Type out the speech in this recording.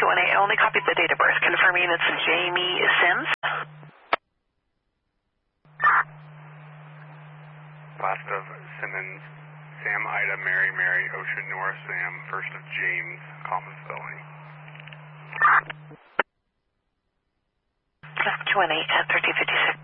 218. I only copied the date of birth, confirming it's Jamie Sims. Last of Simmons, Sam, Ida, Mary, Mary, Ocean, Nora, Sam, first of James, common spelling. 218 at 1356.